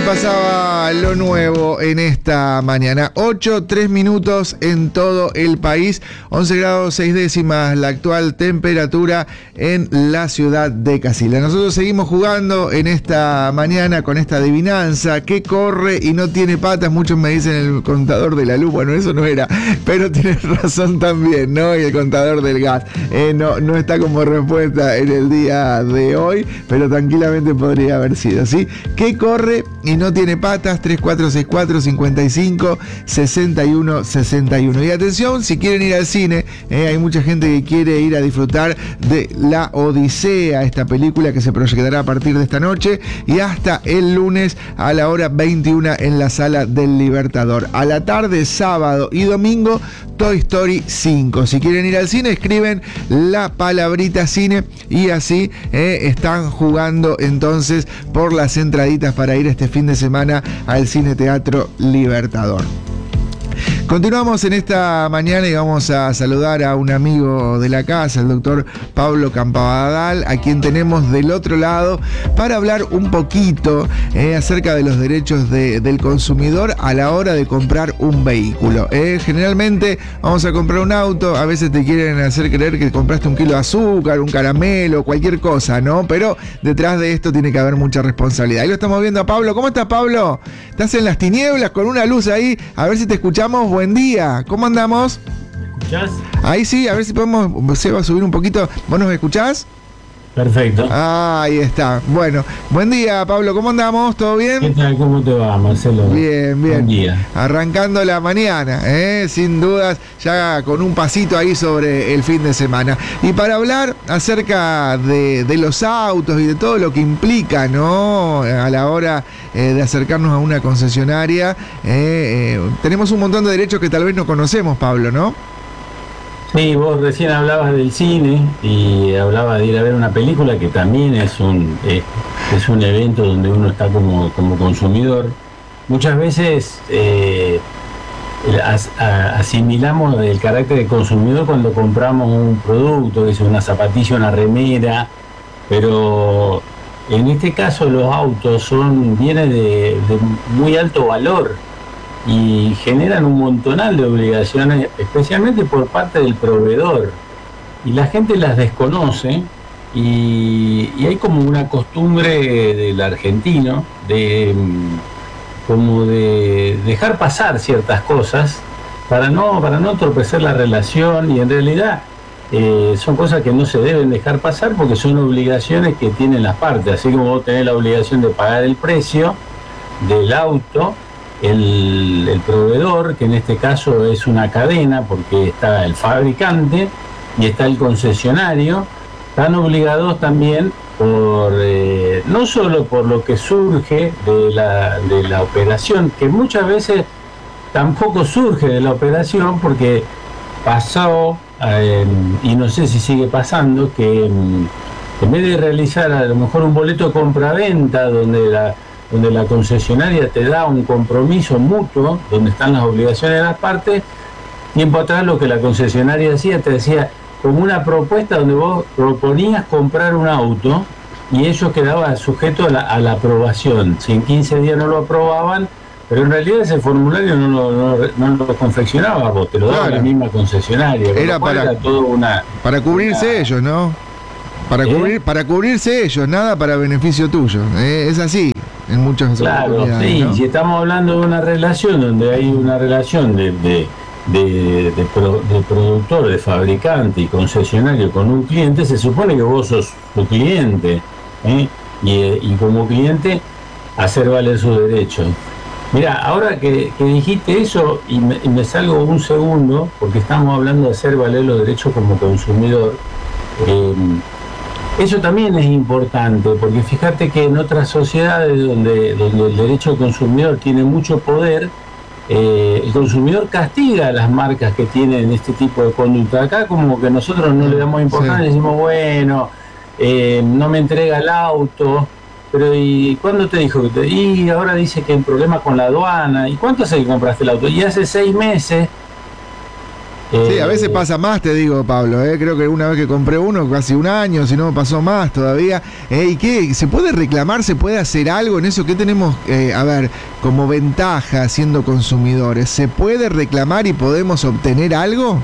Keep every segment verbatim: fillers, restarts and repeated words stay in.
pasaba lo nuevo en esta mañana. ocho, tres minutos en todo el país. once grados seis décimas la actual temperatura en la ciudad de Casilda. Nosotros seguimos jugando en esta mañana con esta adivinanza que corre y no tiene patas. Muchos me dicen el contador de la luz. Bueno, eso no era, pero tienes razón también, ¿no? Y el contador del gas. Eh, no, no está como respuesta en el día de hoy, pero tranquilamente podría haber sido, ¿sí? Que corre y no tiene patas. Tres cuatro seis cuatro, cinco cinco, seis uno seis uno. Y atención, si quieren ir al cine, eh, hay mucha gente que quiere ir a disfrutar de La Odisea, esta película que se proyectará a partir de esta noche y hasta el lunes a la hora veintiuna en la Sala del Libertador. A la tarde, sábado y domingo, Toy Story cinco. Si quieren ir al cine, escriben la palabrita cine y así eh, están jugando entonces por las entraditas para ir este fin de semana al Cine Teatro Libertador. Continuamos en esta mañana y vamos a saludar a un amigo de la casa, el doctor Pablo Campabadal, a quien tenemos del otro lado para hablar un poquito eh, acerca de los derechos de, del consumidor a la hora de comprar un vehículo. Eh, generalmente vamos a comprar un auto, a veces te quieren hacer creer que compraste un kilo de azúcar, un caramelo, cualquier cosa, ¿no? Pero detrás de esto tiene que haber mucha responsabilidad. Ahí lo estamos viendo a Pablo. ¿Cómo estás, Pablo? Estás en las tinieblas con una luz ahí, a ver si te escuchamos. Buen día, ¿cómo andamos? ¿Escuchás? Ahí sí, a ver si podemos, se va a subir un poquito. ¿Vos nos escuchás? Perfecto. Ah, ahí está. Bueno, buen día, Pablo, ¿cómo andamos? ¿Todo bien? ¿Qué tal? ¿Cómo te va, Marcelo? Bien, bien. Buen día. Arrancando la mañana, ¿eh? Sin dudas, ya con un pasito ahí sobre el fin de semana. Y para hablar acerca de, de los autos y de todo lo que implica, ¿no? A la hora eh, de acercarnos a una concesionaria, eh, eh, tenemos un montón de derechos que tal vez no conocemos, Pablo, ¿no? Sí, vos recién hablabas del cine y hablabas de ir a ver una película que también es un eh, es un evento donde uno está como, como consumidor. Muchas veces eh, as, a, asimilamos el carácter de consumidor cuando compramos un producto, que es una zapatilla, una remera, pero en este caso los autos son bienes de, de muy alto valor y generan un montonal de obligaciones, especialmente por parte del proveedor, y la gente las desconoce y, y hay como una costumbre del argentino de como de dejar pasar ciertas cosas para no para no entorpecer la relación, y en realidad eh, son cosas que no se deben dejar pasar porque son obligaciones que tienen las partes, así como vos tenés la obligación de pagar el precio del auto. El, el proveedor, que en este caso es una cadena porque está el fabricante y está el concesionario, están obligados también por eh, no solo por lo que surge de la, de la operación, que muchas veces tampoco surge de la operación porque pasó, eh, y no sé si sigue pasando, que en vez de realizar a lo mejor un boleto de compraventa donde la donde la concesionaria te da un compromiso mutuo, donde están las obligaciones de las partes, tiempo atrás lo que la concesionaria hacía, te decía como una propuesta donde vos proponías comprar un auto y ellos quedaban sujetos a la, a la aprobación. Si en quince días no lo aprobaban, pero en realidad ese formulario no lo, no, no lo confeccionaba vos, te lo daba claro. La misma concesionaria. Era para, era todo una, para cubrirse una, ellos, ¿no? Para, ¿Eh? cubrir, para cubrirse ellos, nada para beneficio tuyo. Eh, es así. En muchas claro, sí, ¿no? Si estamos hablando de una relación donde hay una relación de, de, de, de, pro, de productor, de fabricante y concesionario con un cliente, se supone que vos sos tu cliente, ¿eh? y, y como cliente hacer valer sus derechos. Mira, ahora que, que dijiste eso y me, y me salgo un segundo, porque estamos hablando de hacer valer los derechos como consumidor, eh, eso también es importante, porque fíjate que en otras sociedades donde, donde el derecho al consumidor tiene mucho poder, eh, el consumidor castiga a las marcas que tienen este tipo de conducta. Acá como que nosotros no le damos importancia, sí. Decimos, bueno, eh, no me entrega el auto, pero ¿y cuándo te dijo? Y ahora dice que hay problema con la aduana. ¿Y cuánto hace que compraste el auto? Y hace seis meses. Sí, a veces pasa más, te digo, Pablo, ¿eh? Creo que una vez que compré uno, casi un año, si no pasó más todavía. ¿Eh? ¿Y qué? ¿Se puede reclamar? ¿Se puede hacer algo en eso? ¿Qué tenemos, eh, a ver, como ventaja siendo consumidores? ¿Se puede reclamar y podemos obtener algo?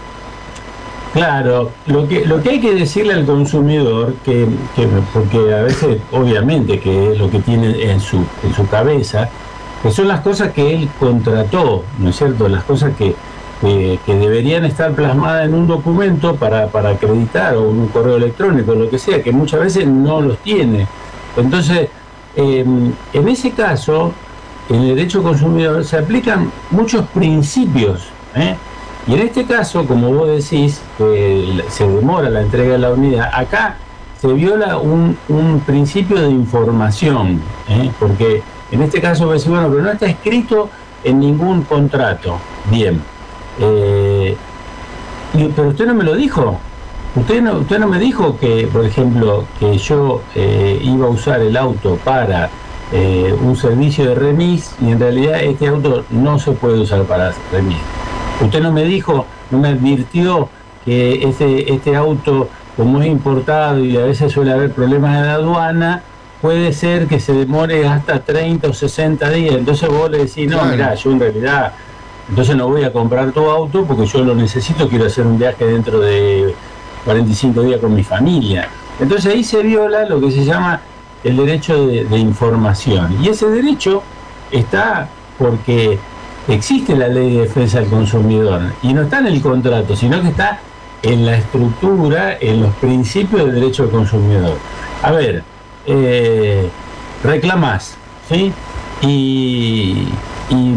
Claro, lo que lo que hay que decirle al consumidor, que, que porque a veces, obviamente, que es lo que tiene en su, en su cabeza, que son las cosas que él contrató, ¿no es cierto? Las cosas que Que, que deberían estar plasmadas en un documento para, para acreditar, o un correo electrónico, lo que sea, que muchas veces no los tiene. Entonces, eh, en ese caso, en el derecho consumidor se aplican muchos principios, ¿eh? Y en este caso, como vos decís, que se demora la entrega de la unidad, acá se viola un, un principio de información, ¿eh? Porque en este caso vos decís, bueno, pero no está escrito en ningún contrato. Bien. Eh, pero usted no me lo dijo. Usted no, usted no me dijo que, por ejemplo, que yo eh, iba a usar el auto para eh, un servicio de remis, y en realidad este auto no se puede usar para remis. Usted no me dijo, no me advirtió que este, este auto, como es importado y a veces suele haber problemas en la aduana, puede ser que se demore hasta treinta o sesenta días. Entonces vos le decís, no, claro, mirá, yo en realidad... Entonces no voy a comprar tu auto porque yo lo necesito, quiero hacer un viaje dentro de cuarenta y cinco días con mi familia. Entonces ahí se viola lo que se llama el derecho de, de información. Y ese derecho está porque existe la ley de defensa del consumidor y no está en el contrato, sino que está en la estructura, en los principios del derecho del consumidor. A ver, eh, reclamás, ¿sí? Y... y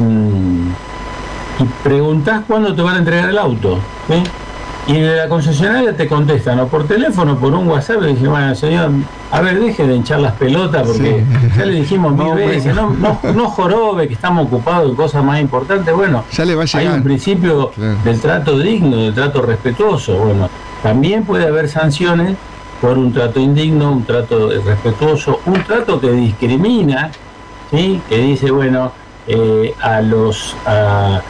y preguntás cuándo te van a entregar el auto, ¿sí? Y de la concesionaria te contestan o por teléfono, por un WhatsApp, y dicen, bueno, señor, a ver, deje de hinchar las pelotas porque sí, ya le dijimos mil no, veces, no, no, no jorobe, que estamos ocupados en cosas más importantes. Bueno, ya le va a llegar. Hay un principio, claro, del trato digno, del trato respetuoso. Bueno, también puede haber sanciones por un trato indigno, un trato irrespetuoso, un trato que discrimina, ¿sí? Que dice, bueno, eh, a los... A,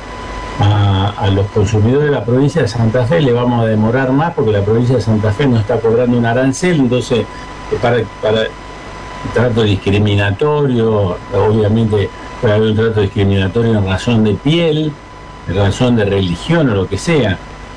A, a los consumidores de la provincia de Santa Fe le vamos a demorar más porque la provincia de Santa Fe no está cobrando un arancel, entonces para, para trato discriminatorio, obviamente puede haber un trato discriminatorio en razón de piel, en razón de religión o lo que sea.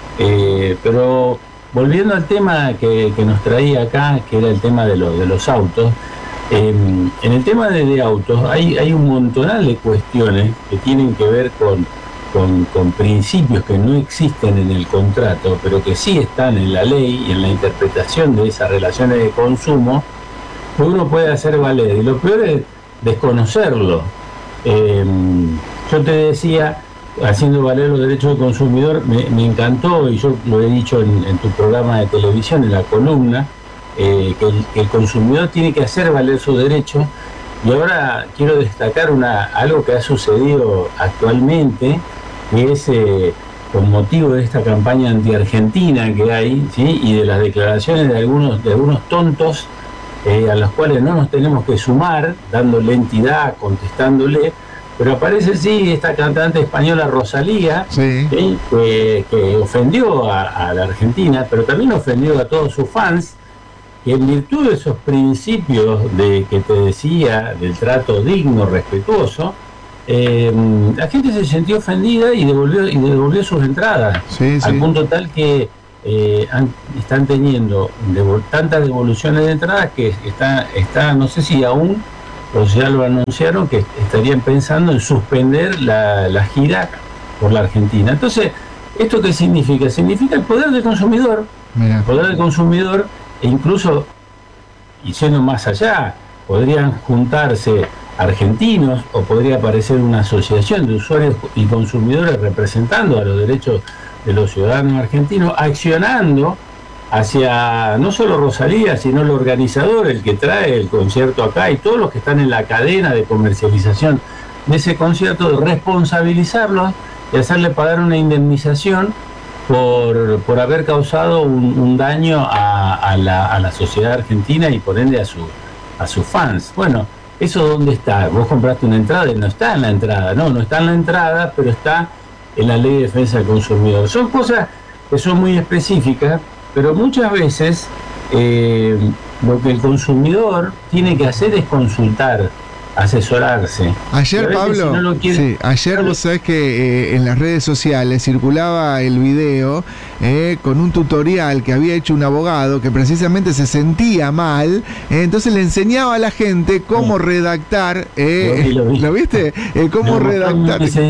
Eh, pero volviendo al tema que, que nos traía acá, que era el tema de, lo, de los autos, eh, en el tema de, de autos hay, hay un montonal de cuestiones que tienen que ver con Con, con principios que no existen en el contrato, pero que sí están en la ley y en la interpretación de esas relaciones de consumo, que uno puede hacer valer. Y lo peor es desconocerlo. Eh, yo te decía, haciendo valer los derechos del consumidor, me, me encantó, y yo lo he dicho en, en tu programa de televisión, en la columna, eh, que, el, que el consumidor tiene que hacer valer sus derechos. Y ahora quiero destacar una, algo que ha sucedido actualmente, que es eh, con motivo de esta campaña anti-argentina que hay, ¿sí? Y de las declaraciones de algunos, de algunos tontos eh, a los cuales no nos tenemos que sumar, dándole entidad, contestándole, pero aparece sí esta cantante española Rosalía, sí. ¿Sí? Que, que ofendió a, a la Argentina, pero también ofendió a todos sus fans, y en virtud de esos principios de que te decía, del trato digno, respetuoso, eh, la gente se sintió ofendida y devolvió, y devolvió sus entradas, sí, al sí. punto tal que eh, han, están teniendo devol tantas devoluciones de entradas que está, está, no sé si aún, o ya lo anunciaron, que estarían pensando en suspender la, la gira por la Argentina. Entonces, ¿esto qué significa? Significa el poder del consumidor, Mira. el poder del consumidor. E incluso, y siendo más allá, podrían juntarse argentinos o podría aparecer una asociación de usuarios y consumidores representando a los derechos de los ciudadanos argentinos, accionando hacia no solo Rosalía, sino el organizador, el que trae el concierto acá y todos los que están en la cadena de comercialización de ese concierto, de responsabilizarlos y hacerle pagar una indemnización Por, por haber causado un, un daño a, a, la, a la sociedad argentina y por ende a, su, a sus fans. Bueno, ¿eso dónde está? Vos compraste una entrada y no está en la entrada. No, no está en la entrada, pero está en la ley de defensa del consumidor. Son cosas que son muy específicas, pero muchas veces eh, lo que el consumidor tiene que hacer es consultar, asesorarse. Ayer, Pablo, si no lo quiere, sí, ayer vos sabés que eh, en las redes sociales circulaba el video eh, con un tutorial que había hecho un abogado que precisamente se sentía mal, eh, entonces le enseñaba a la gente cómo sí. redactar, eh, lo, vi, lo, vi. ¿lo viste? Eh, cómo no, redactar, ¿viste?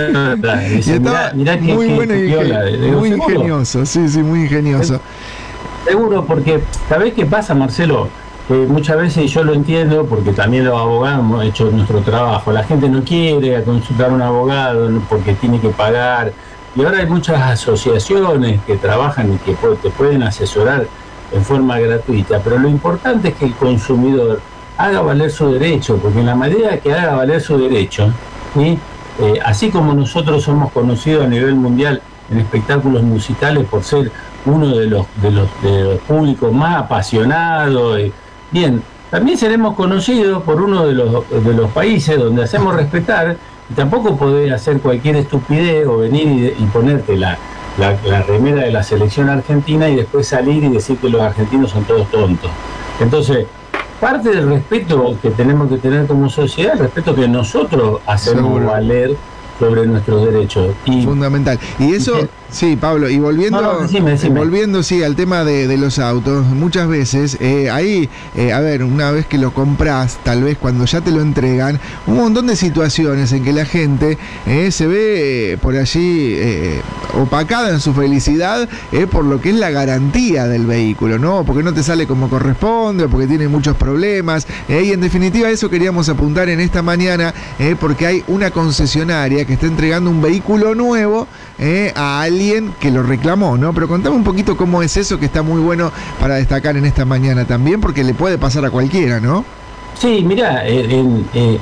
Y estaba mirá, mirá que, muy que, bueno y que, muy ingenioso, sí, sí, muy ingenioso. Seguro, porque ¿sabés qué pasa, Marcelo? Eh, muchas veces, y yo lo entiendo, porque también los abogados hemos hecho nuestro trabajo, la gente no quiere consultar a un abogado porque tiene que pagar, y ahora hay muchas asociaciones que trabajan y que te pueden asesorar en forma gratuita, pero lo importante es que el consumidor haga valer su derecho, porque en la medida que haga valer su derecho, ¿sí? eh, así como nosotros somos conocidos a nivel mundial en espectáculos musicales por ser uno de los, de los, de los públicos más apasionados, eh, bien, también seremos conocidos por uno de los, de los países donde hacemos respetar, y tampoco podés hacer cualquier estupidez o venir y, y ponerte la, la, la remera de la selección argentina y después salir y decir que los argentinos son todos tontos. Entonces, parte del respeto que tenemos que tener como sociedad, el respeto que nosotros hacemos Seguro. valer sobre nuestros derechos. Y, fundamental. Y eso, y, sí, Pablo, y volviendo, no, no, decime, decime. volviendo sí, al tema de, de los autos, muchas veces, eh, ahí, eh, a ver, una vez que lo compras, tal vez cuando ya te lo entregan, un montón de situaciones en que la gente eh, se ve eh, por allí eh, opacada en su felicidad eh, por lo que es la garantía del vehículo, ¿no? Porque no te sale como corresponde, o porque tiene muchos problemas, eh, y en definitiva eso queríamos apuntar en esta mañana, eh, porque hay una concesionaria que está entregando un vehículo nuevo eh, a alguien que lo reclamó, ¿no? Pero contame un poquito cómo es eso, que está muy bueno para destacar en esta mañana también, porque le puede pasar a cualquiera, ¿no? Sí, mirá, en, en,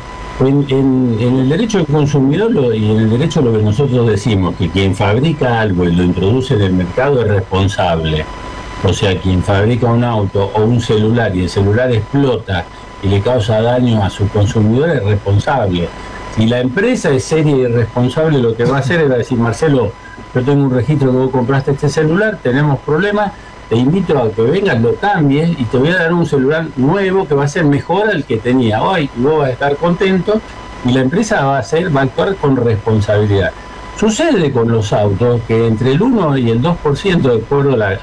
en, en el derecho del consumidor lo, y en el derecho lo que nosotros decimos, que quien fabrica algo y lo introduce en el mercado es responsable. O sea, quien fabrica un auto o un celular y el celular explota y le causa daño a su consumidor es responsable. Si la empresa es seria y responsable, lo que va a hacer es decir, Marcelo, yo tengo un registro que vos compraste este celular, tenemos problemas, te invito a que vengas, lo cambies y te voy a dar un celular nuevo que va a ser mejor al que tenía hoy y vos vas a estar contento y la empresa va a hacer, va a actuar con responsabilidad. Sucede con los autos que entre el uno y el dos por ciento de acuerdo a la,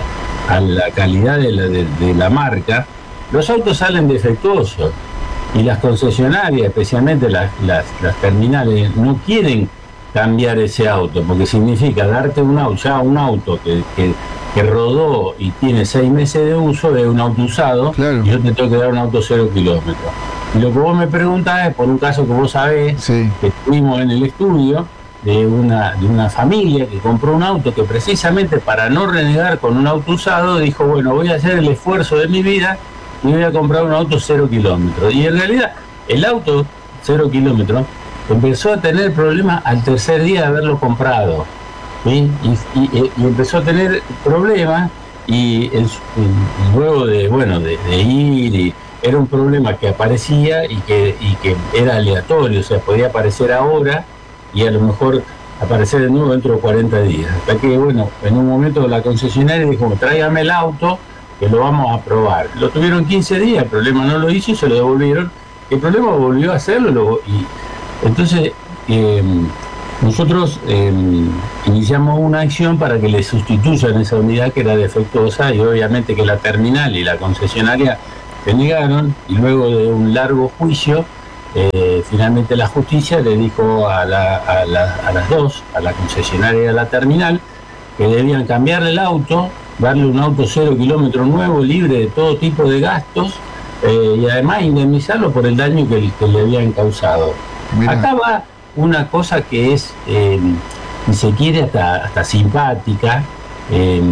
a, a la calidad de la, de, de la marca, los autos salen defectuosos. Y las concesionarias, especialmente las, las, las terminales, no quieren cambiar ese auto, porque significa darte un auto, ya un auto que, que, que rodó y tiene seis meses de uso, es un auto usado, claro. Y yo te tengo que dar un auto cero kilómetros. Y lo que vos me preguntás es por un caso que vos sabés, sí. que tuvimos en el estudio, de una, de una familia que compró un auto que precisamente para no renegar con un auto usado, dijo, bueno, voy a hacer el esfuerzo de mi vida y voy a comprar un auto cero kilómetros. Y en realidad, el auto cero kilómetros empezó a tener problemas al tercer día de haberlo comprado. ¿Sí? Y, y, y empezó a tener problemas y, el, y luego de, bueno, de, de ir, y era un problema que aparecía y que, y que era aleatorio, o sea, podía aparecer ahora y a lo mejor aparecer de nuevo dentro de cuarenta días. Hasta que, bueno, en un momento la concesionaria dijo, tráigame el auto, que lo vamos a probar. Lo tuvieron quince días, el problema no lo hizo y se lo devolvieron. El problema volvió a hacerlo lo, y entonces eh, nosotros eh, iniciamos una acción para que le sustituyan esa unidad que era defectuosa y obviamente que la terminal y la concesionaria se negaron y luego de un largo juicio eh, finalmente la justicia le dijo a, la, a, la, a las dos, a la concesionaria y a la terminal, que debían cambiar el auto, darle un auto cero kilómetros nuevo, libre de todo tipo de gastos, eh, y además indemnizarlo por el daño que, que le habían causado. Mirá. Acá va una cosa que es, eh, si se quiere, hasta, hasta simpática, eh,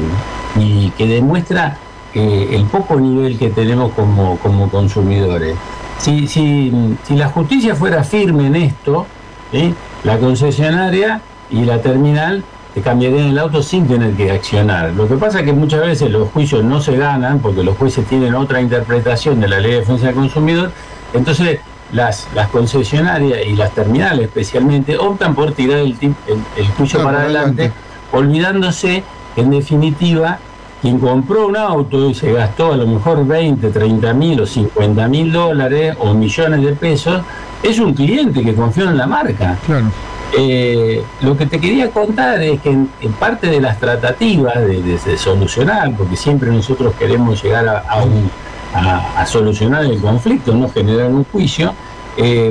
y que demuestra eh, el poco nivel que tenemos como, como consumidores. Si, si, si la justicia fuera firme en esto, ¿sí? La concesionaria y la terminal te cambiarían el auto sin tener que accionar. Lo que pasa es que muchas veces los juicios no se ganan porque los jueces tienen otra interpretación de la Ley de Defensa del Consumidor, entonces las, las concesionarias y las terminales especialmente optan por tirar el, el, el juicio claro, para adelante, adelante olvidándose, en definitiva, quien compró un auto y se gastó a lo mejor veinte, treinta mil o cincuenta mil dólares o millones de pesos, es un cliente que confió en la marca. Claro. Eh, lo que te quería contar es que en, en parte de las tratativas de, de, de solucionar, porque siempre nosotros queremos llegar a, a, un, a, a solucionar el conflicto, no generar un juicio, eh,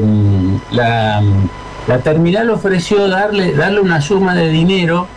la, la terminal ofreció darle, darle una suma de dinero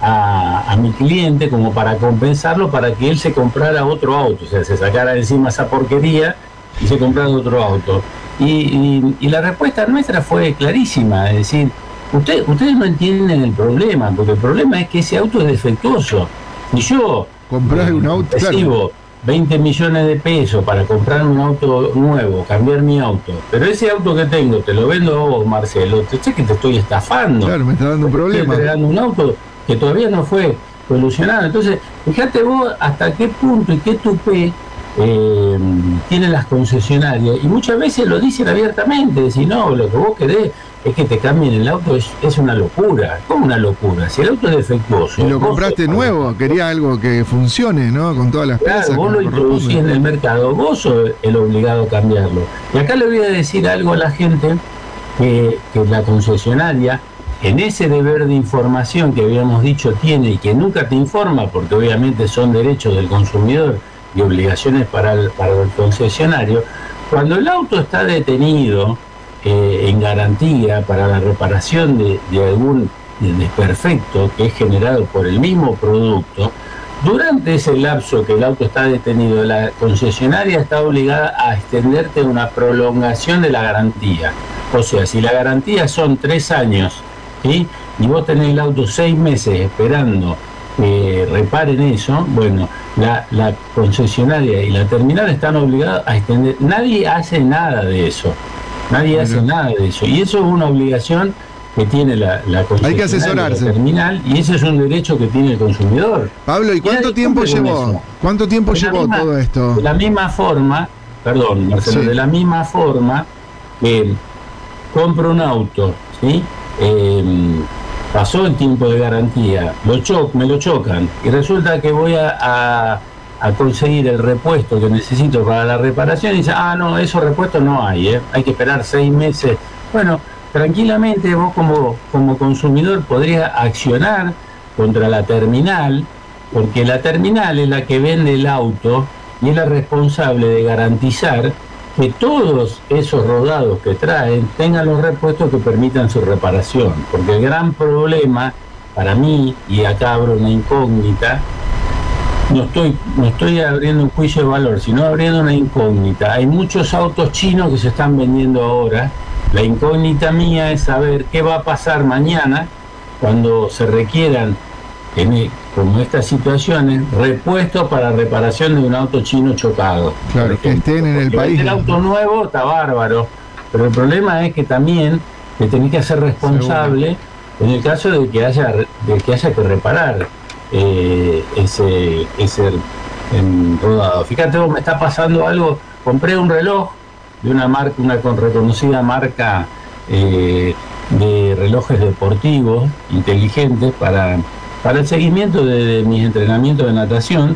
A, a mi cliente como para compensarlo, para que él se comprara otro auto, o sea, se sacara de encima esa porquería y se comprara otro auto. Y, y, y la respuesta nuestra fue clarísima, es decir, usted, ustedes no entienden el problema, porque el problema es que ese auto es defectuoso. Y yo comprar eh, un auto, recibo claro. veinte millones de pesos para comprar un auto nuevo, cambiar mi auto, pero ese auto que tengo te lo vendo a vos, Marcelo, te sé que te estoy estafando. Claro, me está dando un problema. Estoy entregando un auto que todavía no fue solucionado. Entonces, fíjate vos hasta qué punto y qué tupé eh, tienen las concesionarias, y muchas veces lo dicen abiertamente, decir, no, lo que vos querés es que te cambien el auto, es, es una locura. ¿Cómo una locura? Si el auto es defectuoso. Y lo compraste nuevo, quería algo que funcione, ¿no? Con todas las piezas. Claro, vos lo introducís en el mercado, vos sos el obligado a cambiarlo. Y acá le voy a decir algo a la gente, que, que la concesionaria, en ese deber de información que habíamos dicho tiene y que nunca te informa, porque obviamente son derechos del consumidor y obligaciones para el, para el concesionario, cuando el auto está detenido eh, en garantía para la reparación de, de algún desperfecto que es generado por el mismo producto, durante ese lapso que el auto está detenido, la concesionaria está obligada a extenderte una prolongación de la garantía. O sea, si la garantía son tres años, ¿sí?, y vos tenés el auto seis meses esperando que reparen eso, bueno, la, la concesionaria y la terminal están obligadas a extender. Nadie hace nada de eso, nadie bueno. hace nada de eso, y eso es una obligación que tiene la, la concesionaria, hay que asesorarse, la terminal, y ese es un derecho que tiene el consumidor. Pablo, ¿y cuánto tiempo llevó? ¿Cuánto tiempo llevó misma, todo esto? De la misma forma, perdón, Marcelo, sí. de la misma forma que compro un auto, ¿sí? Eh, pasó el tiempo de garantía, lo cho me lo chocan y resulta que voy a, a, a conseguir el repuesto que necesito para la reparación y dice, ah, no, esos repuestos no hay, ¿eh? Hay que esperar seis meses. Bueno, tranquilamente vos como, como consumidor podrías accionar contra la terminal, porque la terminal es la que vende el auto y es la responsable de garantizar que todos esos rodados que traen tengan los repuestos que permitan su reparación, porque el gran problema para mí, y acá abro una incógnita, no estoy, no estoy abriendo un juicio de valor, sino abriendo una incógnita. Hay muchos autos chinos que se están vendiendo ahora. La incógnita mía es saber qué va a pasar mañana cuando se requieran, en, como estas situaciones, repuestos para reparación de un auto chino chocado. Claro, que estén en el país. El auto nuevo está bárbaro, pero el problema es que también te tenés que hacer responsable Seguro. en el caso de que haya, de que, haya que reparar eh, ese, ese en rodado. Fíjate, vos, me está pasando algo. Compré un reloj de una marca, una reconocida marca eh, de relojes deportivos inteligentes para para el seguimiento de, de mis entrenamientos de natación,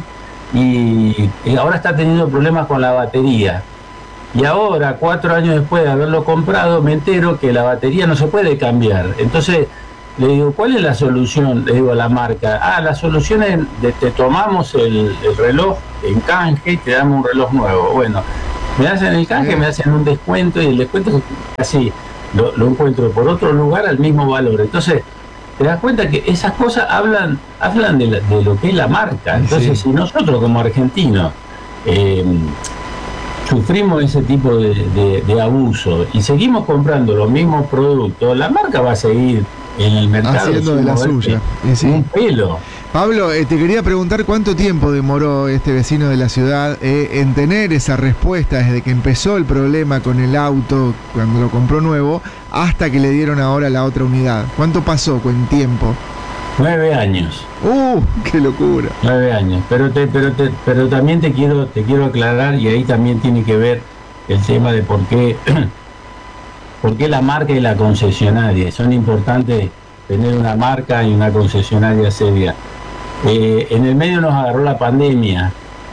y, y ahora está teniendo problemas con la batería. Y ahora, cuatro años después de haberlo comprado, me entero que la batería no se puede cambiar. Entonces, le digo, ¿cuál es la solución? Le digo a la marca, ah, la solución es, de, te tomamos el, el reloj en canje y te damos un reloj nuevo. Bueno, me hacen el canje, me hacen un descuento, y el descuento es así, lo, lo encuentro por otro lugar al mismo valor. Entonces, te das cuenta que esas cosas hablan hablan de, la, de lo que es la marca. Entonces, sí. si nosotros como argentinos eh, sufrimos ese tipo de, de, de abuso y seguimos comprando los mismos productos, la marca va a seguir en el mercado haciendo de la suya. Sí. Un pelo. Pablo, eh, te quería preguntar cuánto tiempo demoró este vecino de la ciudad eh, en tener esa respuesta desde que empezó el problema con el auto cuando lo compró nuevo hasta que le dieron ahora la otra unidad. ¿Cuánto pasó en tiempo? Nueve años. ¡Uh! ¡Qué locura! Nueve años. Pero te, pero te, pero también te quiero, te quiero aclarar, y ahí también tiene que ver el tema de por qué, por qué la marca y la concesionaria son importantes tener una marca y una concesionaria seria. Eh, en el medio nos agarró la pandemia.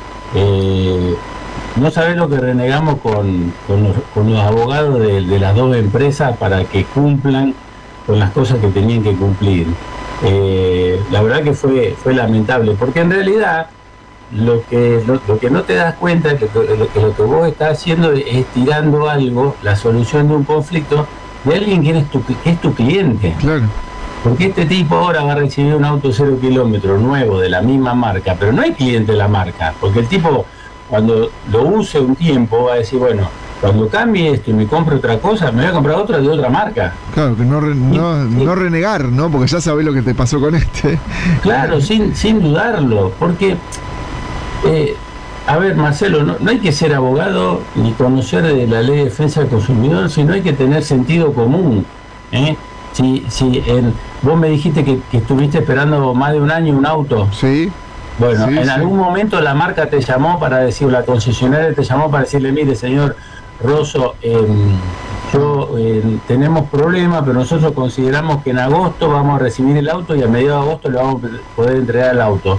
Eh, no sabés lo que renegamos con, con, los, con los abogados de, de las dos empresas para que cumplan con las cosas que tenían que cumplir. Eh, la verdad que fue, fue lamentable, porque en realidad lo que, lo, lo que no te das cuenta es que lo, que lo que vos estás haciendo es tirando algo, la solución de un conflicto, de alguien que, es tu, que es tu cliente. Claro. Porque este tipo ahora va a recibir un auto cero kilómetros nuevo de la misma marca, pero no hay cliente de la marca, porque el tipo cuando lo use un tiempo va a decir, bueno, cuando cambie esto y me compre otra cosa, me voy a comprar otra de otra marca. Claro, que no, re, no, y, no renegar, ¿no? Porque ya sabés lo que te pasó con este. Claro, sin, sin dudarlo, porque, eh, a ver, Marcelo, no, no hay que ser abogado ni conocer de la ley de defensa del consumidor, sino hay que tener sentido común, ¿eh? Si, si en, vos me dijiste que, que estuviste esperando más de un año un auto. Sí. Bueno, sí, en sí. algún momento la marca te llamó para decir, la concesionaria te llamó para decirle, mire, señor Rosso, eh, yo eh, tenemos problemas, pero nosotros consideramos que en agosto vamos a recibir el auto y a mediados de agosto le vamos a poder entregar el auto.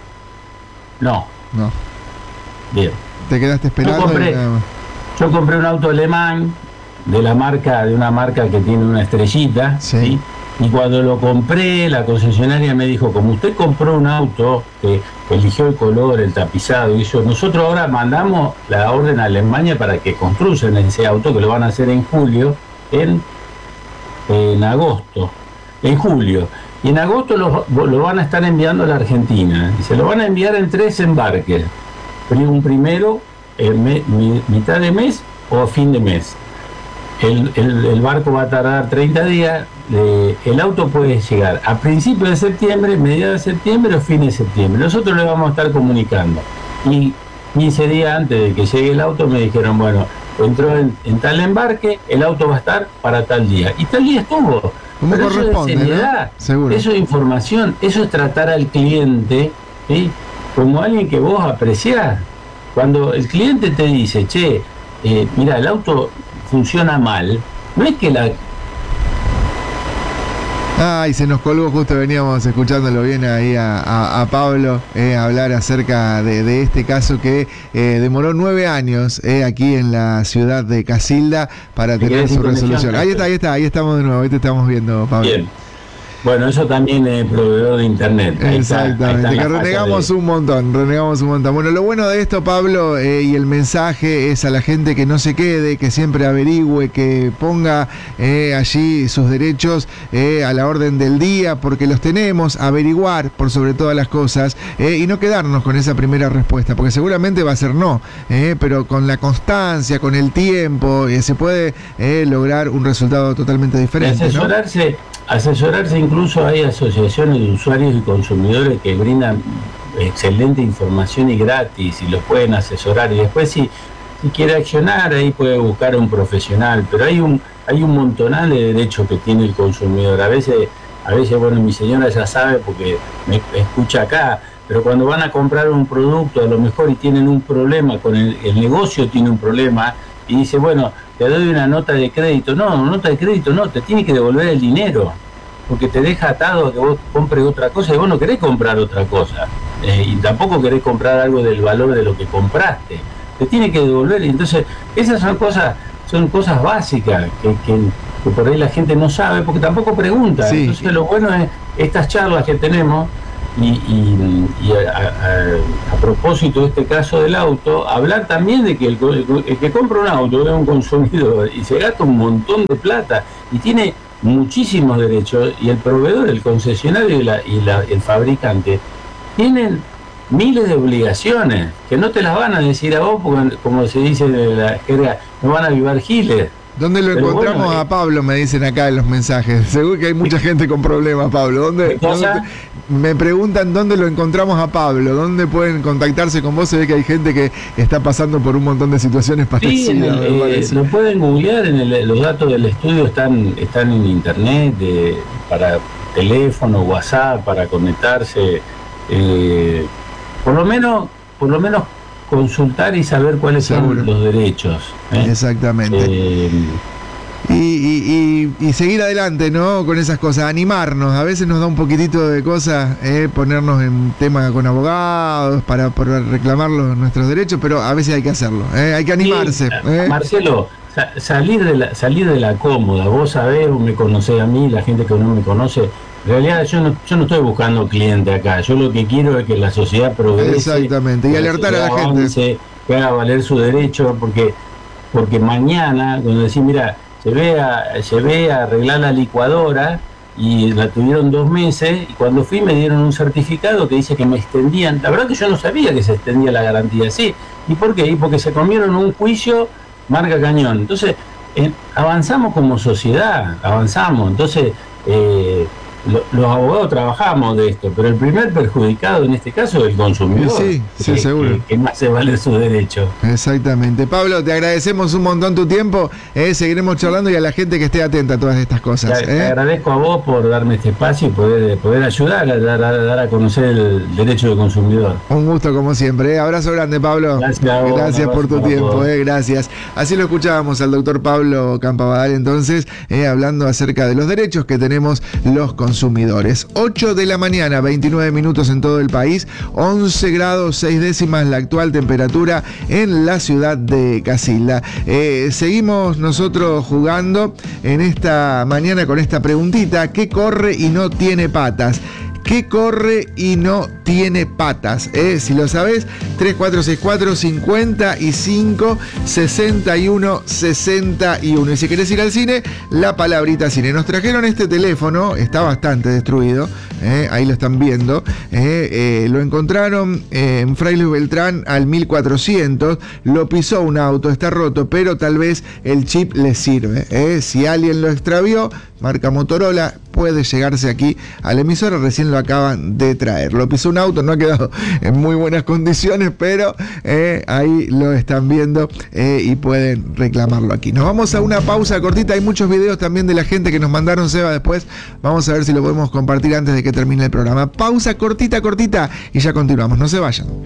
No. No. Bien. Te quedaste esperando. Yo compré, y nada más. yo compré un auto alemán de la marca, de una marca que tiene una estrellita, Sí. ¿sí? Y cuando lo compré, la concesionaria me dijo, como usted compró un auto, que eligió el color, el tapizado y eso, nosotros ahora mandamos la orden a Alemania para que construyan ese auto, que lo van a hacer en julio, en, en agosto, en julio. Y en agosto lo, lo van a estar enviando a la Argentina. Y se lo van a enviar en tres embarques. Un primero, en me, mi, mitad de mes o a fin de mes. El, el, el barco va a tardar treinta días, eh, el auto puede llegar a principios de septiembre, mediados de septiembre o fin de septiembre. Nosotros le vamos a estar comunicando. Y quince días antes de que llegue el auto me dijeron, bueno, entró en, en tal embarque, el auto va a estar para tal día. Y tal día estuvo. Como Pero corresponde, eso es seriedad, ¿no? Seguro. Eso es información, eso es tratar al cliente, ¿sí? Como alguien que vos apreciás. Cuando el cliente te dice, che, eh, mira, el auto funciona mal, no es que la... Ay, se nos colgó, justo veníamos escuchándolo bien ahí a, a, a Pablo eh, hablar acerca de, de este caso que eh, demoró nueve años eh, aquí en la ciudad de Casilda para tener su resolución. Ahí está, ahí está, ahí estamos de nuevo, ahí te estamos viendo, Pablo. Bien. Bueno, eso también es proveedor de internet. Ahí Exactamente, está, ahí está que renegamos de... un montón, renegamos un montón. Bueno, lo bueno de esto, Pablo, eh, y el mensaje es a la gente que no se quede, que siempre averigüe, que ponga eh, allí sus derechos eh, a la orden del día, porque los tenemos, averiguar por sobre todas las cosas eh, y no quedarnos con esa primera respuesta, porque seguramente va a ser no, eh, pero con la constancia, con el tiempo, eh, se puede eh, lograr un resultado totalmente diferente. Asesorarse, ¿no? Asesorarse, incluso hay asociaciones de usuarios y consumidores que brindan excelente información y gratis y los pueden asesorar, y después si, si quiere accionar ahí puede buscar a un profesional, pero hay un hay un montonal de derechos que tiene el consumidor. A veces, a veces bueno, mi señora ya sabe porque me escucha acá, pero cuando van a comprar un producto a lo mejor y tienen un problema con el, el negocio tiene un problema y dice, bueno, te doy una nota de crédito. No, nota de crédito no, te tiene que devolver el dinero, porque te deja atado a que vos compres otra cosa y vos no querés comprar otra cosa, eh, y tampoco querés comprar algo del valor de lo que compraste, te tiene que devolver. Y entonces esas son cosas, son cosas básicas que, que, que por ahí la gente no sabe porque tampoco pregunta. Sí. Entonces lo bueno es estas charlas que tenemos. Y, y, y a, a, a propósito de este caso del auto, hablar también de que el, el, el que compra un auto es un consumidor y se gasta un montón de plata y tiene muchísimos derechos, y el proveedor, el concesionario y, la, y la, el fabricante tienen miles de obligaciones que no te las van a decir a vos porque, como se dice de la jerga, no van a avivar giles. ¿Dónde lo Pero encontramos bueno, a Pablo? Me dicen acá en los mensajes. Seguro que hay mucha gente con problemas, Pablo. ¿Dónde, ¿dónde te, me preguntan dónde lo encontramos a Pablo. ¿Dónde pueden contactarse con vos? Se ve que hay gente que está pasando por un montón de situaciones parecidas. Sí, el, eh, lo pueden googlear. En el, los datos del estudio están, están en internet, de, para teléfono, WhatsApp, para conectarse. Eh, por lo menos, por lo menos consultar y saber cuáles Seguro. son los derechos. ¿eh? Exactamente. Eh, y, y, y y seguir adelante, ¿no? Con esas cosas, animarnos. A veces nos da un poquitito de cosas eh, ponernos en tema con abogados para, para reclamar los, nuestros derechos, pero a veces hay que hacerlo, eh, hay que animarse. Sí, eh. Marcelo, sa salir, de la, salir de la cómoda, vos sabés, vos me conocés a mí, la gente que no me conoce. En realidad yo no, yo no estoy buscando cliente acá, yo lo que quiero es que la sociedad progrese. Exactamente, y alertar a la avance, gente. Que haga valer su derecho, porque, porque mañana, cuando decís, mira, se ve, a, se ve a arreglar la licuadora, y la tuvieron dos meses, y cuando fui me dieron un certificado que dice que me extendían, la verdad que yo no sabía que se extendía la garantía, sí. ¿Y por qué? Y porque se comieron un juicio marca cañón. Entonces, eh, avanzamos como sociedad, avanzamos, entonces... Eh, los abogados trabajamos de esto, pero el primer perjudicado en este caso es el consumidor. Sí, sí, que, seguro. Que, que más se vale su derecho. Exactamente. Pablo, te agradecemos un montón tu tiempo. Eh, seguiremos charlando y a la gente que esté atenta a todas estas cosas. Te, eh. te agradezco a vos por darme este espacio y poder, poder ayudar a dar, a dar a conocer el derecho del consumidor. Un gusto como siempre. Eh. Abrazo grande, Pablo. Gracias, a vos, gracias por tu tiempo. Eh. Gracias. Así lo escuchábamos al doctor Pablo Campabadal entonces, eh, hablando acerca de los derechos que tenemos los consumidores. ocho de la mañana, veintinueve minutos en todo el país, once grados seis décimas la actual temperatura en la ciudad de Casilda. Eh, seguimos nosotros jugando en esta mañana con esta preguntita: ¿qué corre y no tiene patas? ¿Qué corre y no tiene patas? Eh, si lo sabés, tres cuatro seis cuatro, cincuenta y cinco, sesenta y uno, sesenta y uno. Y si querés ir al cine, la palabrita cine. Nos trajeron este teléfono, está bastante destruido, eh, ahí lo están viendo. Eh, eh, lo encontraron eh, en Fray Luis Beltrán al mil cuatrocientos, lo pisó un auto, está roto, pero tal vez el chip le sirve. Eh. Si alguien lo extravió, marca Motorola, puede llegarse aquí a la emisora, recién lo acaban de traer. Lo pisó un auto, no ha quedado en muy buenas condiciones, pero eh, ahí lo están viendo eh, y pueden reclamarlo aquí. Nos vamos a una pausa cortita, hay muchos videos también de la gente que nos mandaron, Seba, después vamos a ver si lo podemos compartir antes de que termine el programa. Pausa cortita, cortita y ya continuamos, no se vayan.